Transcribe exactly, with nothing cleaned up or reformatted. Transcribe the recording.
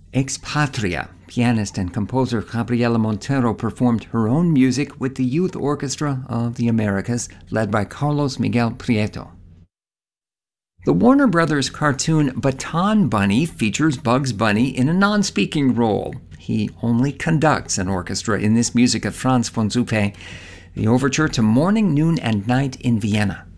Ex Patria, pianist and composer Gabriela Montero performed her own music with the Youth Orchestra of the Americas, led by Carlos Miguel Prieto. The Warner Brothers cartoon Baton Bunny features Bugs Bunny in a non-speaking role. He only conducts an orchestra in this music of Franz von Suppé, the overture to Morning, Noon, and Night in Vienna.